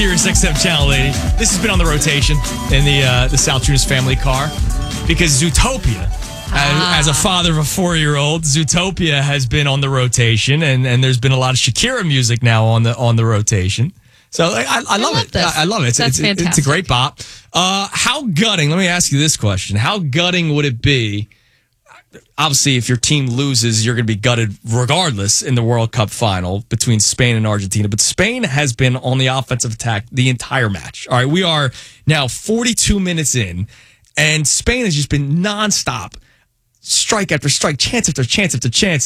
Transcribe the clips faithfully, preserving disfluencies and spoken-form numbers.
Sirius X M Channel eighty. This has been on the rotation in the uh, the Sal Tunis family car because Zootopia, ah. as, as a father of a four-year-old, Zootopia has been on the rotation, and, and there's been a lot of Shakira music now on the on the rotation. So I, I, I love I love it. this. I, I love it. It's, That's it's, fantastic. It's a great bop. Uh, how gutting? Let me ask you this question: how gutting would it be? Obviously, if your team loses, you're going to be gutted regardless in the World Cup final between Spain and Argentina. But Spain has been on the offensive attack the entire match. All right, we are now forty-two minutes in, and Spain has just been nonstop, strike after strike, chance after chance after chance.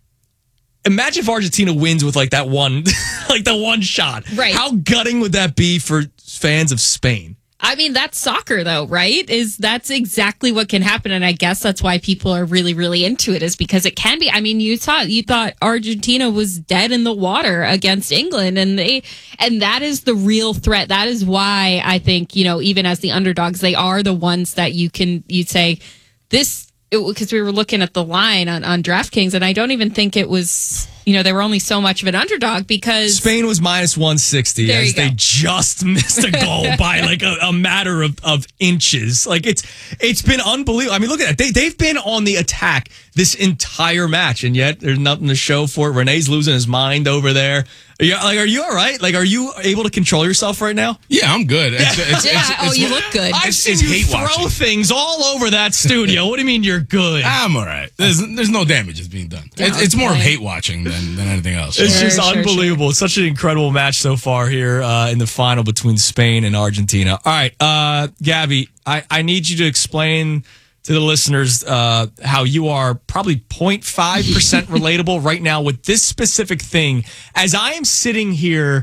Imagine if Argentina wins with like that one, like the one shot. Right. How gutting would that be for fans of Spain? I mean, that's soccer, though, right? Is that's exactly what can happen, and I guess that's why people are really, really into it. Is because it can be. I mean, you thought you thought Argentina was dead in the water against England, and they and that is the real threat. That is why I think, you know, even as the underdogs, they are the ones that you can you'd say this because we were looking at the line on on DraftKings, and I don't even think it was. You know, they were only so much of an underdog because Spain was minus one sixty there as you go. they just missed a goal by like a, a matter of, of inches. Like it's it's been unbelievable. I mean, look at that. They, they've been on the attack this entire match, and yet there's nothing to show for it. Renee's losing his mind over there. Are you, like, are you all right? Like, are you able to control yourself right now? Yeah, I'm good. It's, it's, yeah. it's, Oh, it's, you look good. I've It's, seen it's you hate throw watching. things all over that studio. What do you mean you're good? I'm all right. There's there's no damage is being done. It's, it's more of hate watching than, than anything else. It's Sure, just sure, unbelievable. It's such an incredible match so far here uh, in the final between Spain and Argentina. All right, uh, Gabby, I, I need you to explain to the listeners uh, how you are probably zero point five percent relatable right now with this specific thing as I am sitting here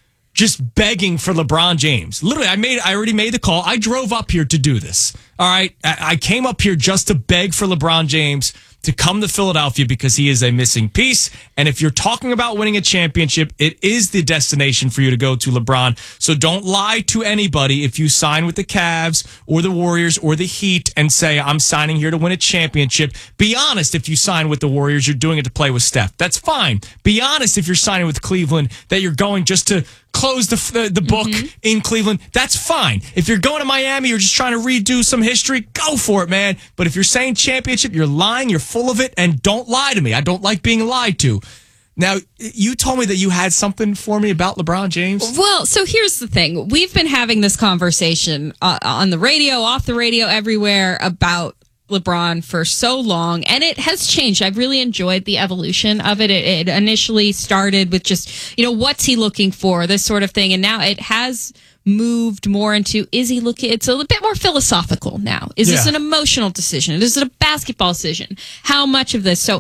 just begging for LeBron James. Literally, I made, I already made the call. I drove up here to do this. All right. I, I came up here just to beg for LeBron James to come to Philadelphia because he is a missing piece. And if you're talking about winning a championship, it is the destination for you to go to, LeBron. So don't lie to anybody if you sign with the Cavs or the Warriors or the Heat and say, I'm signing here to win a championship. Be honest if you sign with the Warriors, you're doing it to play with Steph. That's fine. Be honest if you're signing with Cleveland that you're going just to close the the, the book mm-hmm. in Cleveland. That's fine. If you're going to Miami, you're just trying to redo some history, go for it, man. But if you're saying championship, you're lying, you're full of it, and don't lie to me. I don't like being lied to. Now, you told me that you had something for me about LeBron James. Well, so here's the thing. We've been having this conversation uh, on the radio, off the radio, everywhere about LeBron for so long, and it has changed. I've really enjoyed the evolution of it. It, it initially started with just, you know, what's he looking for, this sort of thing, and now it has moved more into, is he looking, it's a bit more philosophical now. Is Yeah. this an emotional decision? Is it a basketball decision? How much of this? So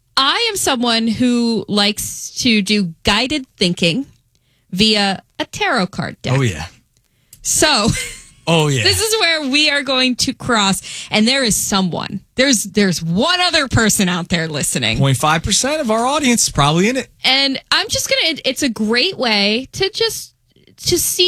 I am someone who likes to do guided thinking via a tarot card deck. Oh, yeah. So Oh, yeah. this is where we are going to cross, and there is someone. There's there's one other person out there listening. zero point five percent of our audience is probably in it. And I'm just going to, it's a great way to just, to see